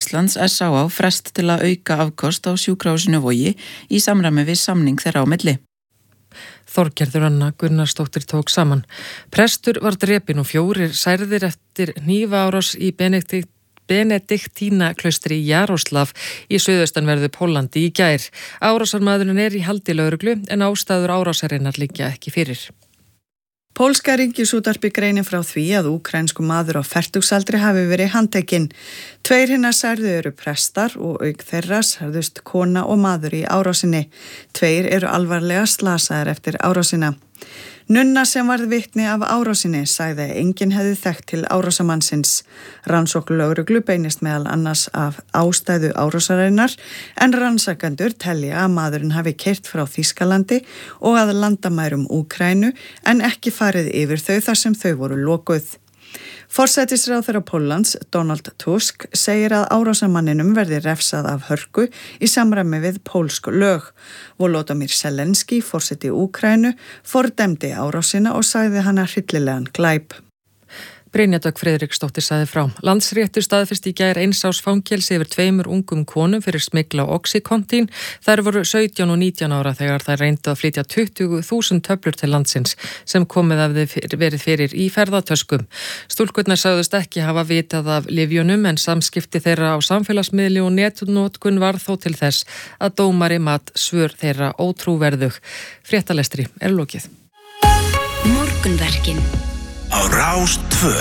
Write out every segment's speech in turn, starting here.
Íslands S.A.A. frest til að auka afkost á sjúkrahúsinu Vogi í samræmi við samning þeirra á milli. Þorgerður Anna Gunnarsdóttir tók saman. Prestur var drepinn og 4 særðir eftir hnífaárás í Benediktínaklaustri í Jaroslav í suðaustanverðu Póllandi í gær. Árásarmaðurinn í haldi lögreglu en ástæður árásarinnar liggja ekki fyrir. Pólska ríkisútvarpið greinir frá því að úkraínskur maður á fertugsaldri hafi verið handtekinn. 2 hinna særðu eru prestar og auk þeirra særðust kona og maður í árásinni. 2 eru alvarlega slasaðir eftir árásina. Nunna sem varð vitni af árásinni sagði að enginn hefði þekkt til árásamannsins. Rannsókn lögreglu beinist meðal annars af ástæðu árásarinnar en rannsakendur telja að maðurinn hafi keyrt frá Þýskalandi og að landamærum Úkraínu en ekki farið yfir þau þar sem þau voru lokuð. Forsætisráðherra Póllands, Donald Tusk, segir að árásamanninum verði refsað af hörku í samræmi við pólsk lög. Volodymyr Zelenský, forseti Úkraínu, fordæmdi árásina og sagði hana hryllilegan glæp. Brynja Dögg Friðriksdóttir sagði frá. Landsréttur staðfesti í gær 1 árs fangelsi yfir 2 ungum konum fyrir smygl á Oxycontin. Þær voru 17 og 19 ára þegar þær reyndu að flytja 20.000 töflur til landsins sem komið hafði verið fyrir í ferðatöskum. Stúlkurnar sagðust ekki hafa vitað af lyfjunum en samskipti þeirra á samfélagsmiðli og netnotkun var þó til þess að dómari mat svör þeirra ótrúverðug. Fréttalestri lokið. Morgunverkin á Rás 2.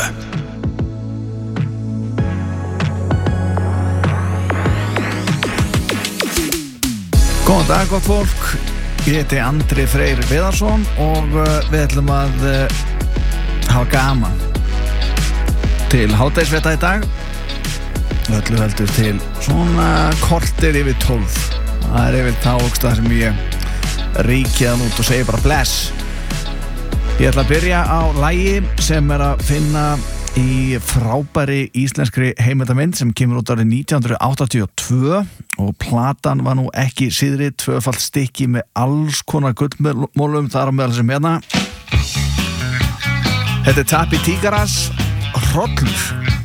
Góðan dag, gott fólk. Ég heiti Andri Freyr Viðarsson og við ætlum að hafa gaman til hádegisfrétta í dag. Öllu heldur til svona korter yfir 12. Það yfir þá það sem ég ríkjaðan út og segi bara bless. Ég ætla að byrja á lagi sem að finna í frábæri íslenskri heimildamynd sem kemur út árið 1982 og platan var nú ekki síðri 2-falt stykki með alls konar gullmólum þar á meðal sem hérna. Þetta Tappi Tíkarrass, Hrollur.